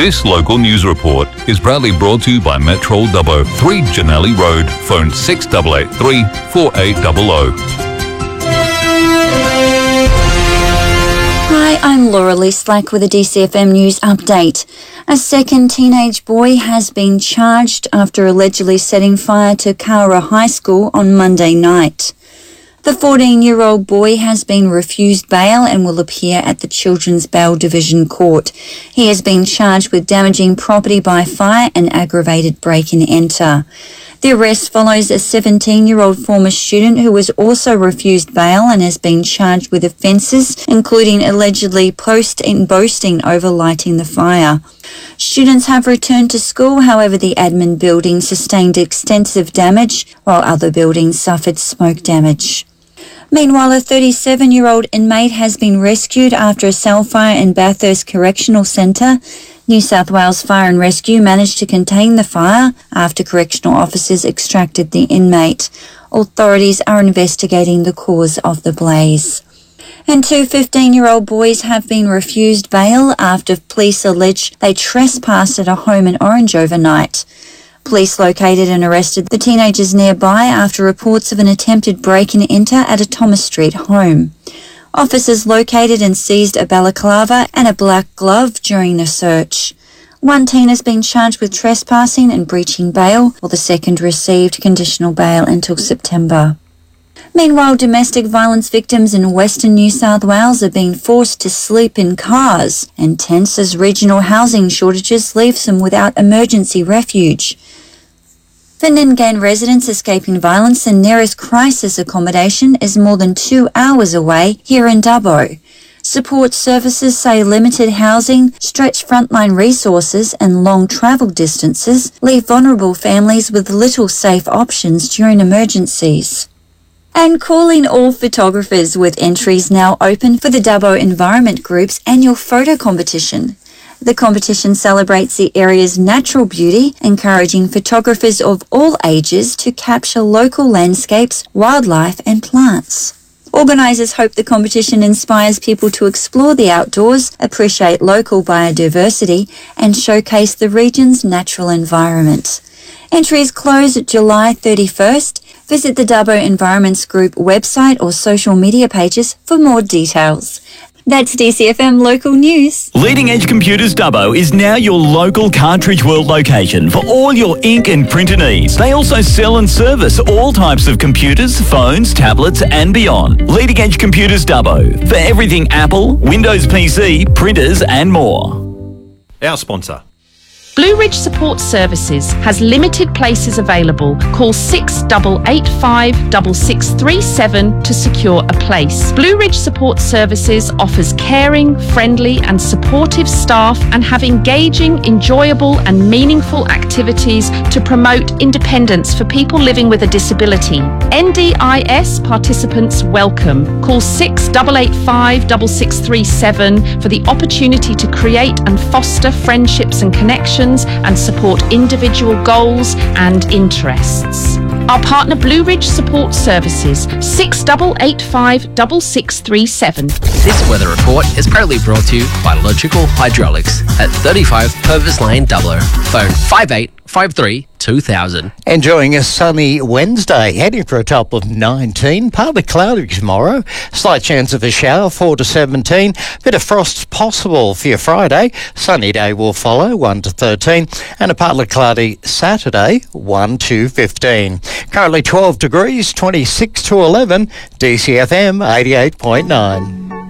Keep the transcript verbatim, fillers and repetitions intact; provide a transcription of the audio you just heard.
This local news report is proudly brought to you by Metro Dubbo, three Janelli Road, phone six eight eight three, four eight zero zero. Hi, I'm Laura Lee Slack with a D C F M News update. A second teenage boy has been charged after allegedly setting fire to Cowra High School on Monday night. The fourteen-year-old boy has been refused bail and will appear at the Children's Bail Division Court. He has been charged with damaging property by fire and aggravated break-and-enter. The arrest follows a seventeen-year-old former student who was also refused bail and has been charged with offences, including allegedly posting and boasting over lighting the fire. Students have returned to school, however the admin building sustained extensive damage, while other buildings suffered smoke damage. Meanwhile, a thirty-seven-year-old inmate has been rescued after a cell fire in Bathurst Correctional Centre. New South Wales Fire and Rescue managed to contain the fire after correctional officers extracted the inmate. Authorities are investigating the cause of the blaze. And two fifteen-year-old boys have been refused bail after police allege they trespassed at a home in Orange overnight. Police located and arrested the teenagers nearby after reports of an attempted break-and-enter at a Thomas Street home. Officers located and seized a balaclava and a black glove during the search. One teen has been charged with trespassing and breaching bail, while the second received conditional bail until September. Meanwhile, domestic violence victims in Western New South Wales are being forced to sleep in cars and tents as regional housing shortages leave them without emergency refuge. For Ningan residents escaping violence, the nearest crisis accommodation is more than two hours away here in Dubbo. Support services say limited housing, stretched frontline resources and long travel distances leave vulnerable families with little safe options during emergencies. And calling all photographers, with entries now open for the Dubbo Environment Group's annual photo competition. The competition celebrates the area's natural beauty, encouraging photographers of all ages to capture local landscapes, wildlife and plants. Organisers hope the competition inspires people to explore the outdoors, appreciate local biodiversity and showcase the region's natural environment. Entries close July thirty-first. Visit the Dubbo Environments Group website or social media pages for more details. That's D C F M Local News. Leading Edge Computers Dubbo is now your local Cartridge World location for all your ink and printer needs. They also sell and service all types of computers, phones, tablets and beyond. Leading Edge Computers Dubbo for everything Apple, Windows P C, printers and more. Our sponsor. Blue Ridge Support Services has limited places available. Call six eight eight five, six six three seven to secure a place. Blue Ridge Support Services offers caring, friendly and supportive staff and have engaging, enjoyable and meaningful activities to promote independence for people living with a disability. N D I S participants welcome. Call six eight eight five, six six three seven for the opportunity to create and foster friendships and connections and support individual goals and interests. Our partner Blue Ridge Support Services, six eight eight five, six six three seven. This weather report is proudly brought to you by Logical Hydraulics at thirty-five Purvis Lane, Dubbo. Phone five eight five three two thousand. Enjoying a sunny Wednesday, heading for a top of nineteen, partly cloudy tomorrow, slight chance of a shower, four to seventeen, bit of frost possible for your Friday, sunny day will follow, one to thirteen, and a partly cloudy Saturday, one to fifteen. Currently twelve degrees, twenty-six to eleven, D C F M eighty-eight point nine.